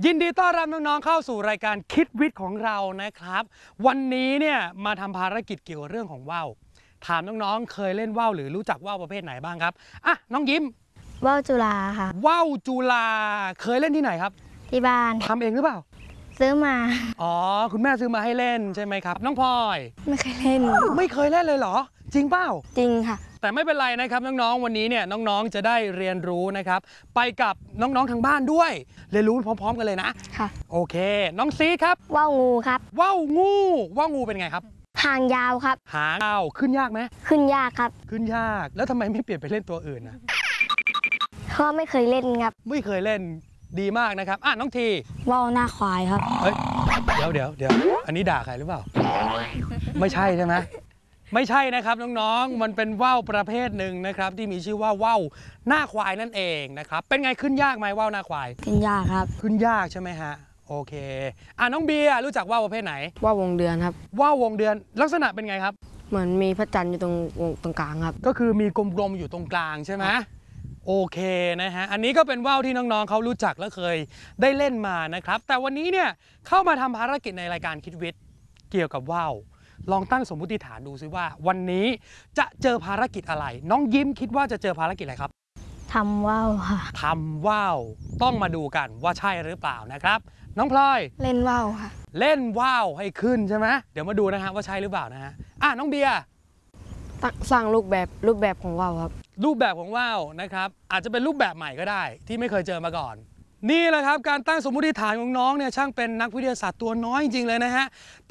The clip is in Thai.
ยินดีต้อนรับน้องๆเข้าสู่รายการคิดวิทย์ของเรานะครับวันนี้เนี่ยมาทำภารกิจเกี่ยวกับเรื่องของว่าวถามน้องๆเคยเล่นว่าวหรือรู้จักว่าวประเภทไหนบ้างครับอ่ะน้องยิ้มว่าวจุฬาค่ะว่าวจุฬาเคยเล่นที่ไหนครับที่บ้านทำเองหรือเปล่าซื้อมาอ๋อคุณแม่ซื้อมาให้เล่นใช่ไหมครับน้องพลอยไม่เคยเล่นไม่เคยเล่นเลยเหรอจริงเปล่าจริงค่ะแต่ไม่เป็นไรนะครับน้องๆวันนี้เนี่ยน้องๆจะได้เรียนรู้นะครับไปกับน้องๆทางบ้านด้วยเรียนรู้พร้อมๆกันเลยนะค่ะโอเคน้องซีครับว่าวงูครับว่าวงูเป็นไงครับหางยาวครับหางยาวขึ้นยากไหมขึ้นยากครับขึ้นยากแล้วทำไมไม่เปลี่ยนไปเล่นตัวอื่นนะเพราะไม่เคยเล่นครับไม่เคยเล่นดีมากนะครับอ่ะน้องทีว่าวหน้าควายครับเฮ้ยเดี๋ยวอันนี้ด่าใครหรือเปล่าไม่ใช่ใช่ไหมไม่ใช่นะครับน้องๆมันเป็นว่าวประเภทหนึ่งนะครับที่มีชื่อว่าว่าวหน้าควายนั่นเองนะครับเป็นไงขึ้นยากไหมว่าวหน้าควายขึ้นยากครับขึ้นยากใช่ไหมฮะโอเคอ่ะน้องเบียร์รู้จักว่าวประเภทไหนว่าววงเดือนครับว่าววงเดือนลักษณะเป็นไงครับเหมือนมีพระจันทร์อยู่ตรงกลางครับก็คือมีกลมๆอยู่ตรงกลางใช่ไหมโอเคนะฮะอันนี้ก็เป็นว่าวที่น้องๆเขารู้จักและเคยได้เล่นมานะครับแต่วันนี้เนี่ยเข้ามาทำภารกิจในรายการคิดวิทย์เกี่ยวกับว่าวลองตั้งสมมุติฐานดูซิว่าวันนี้จะเจอภารกิจอะไรน้องยิ้มคิดว่าจะเจอภารกิจอะไรครับทำว่าวค่ะทำว่าวต้องมาดูกันว่าใช่หรือเปล่านะครับน้องพลอยเล่นว่าวค่ะเล่นว่าวให้ขึ้นใช่ไหมเดี๋ยวมาดูนะฮะว่าใช่หรือเปล่านะฮะอ่ะน้องเบียร์สร้างรูปแบบของว่าวครับรูปแบบของว่าวนะครับอาจจะเป็นรูปแบบใหม่ก็ได้ที่ไม่เคยเจอมาก่อนนี่แหละครับการตั้งสมมุติฐานของน้องเนี่ยช่างเป็นนักวิทยาศาสตร์ตัวน้อยจริงๆเลยนะฮะ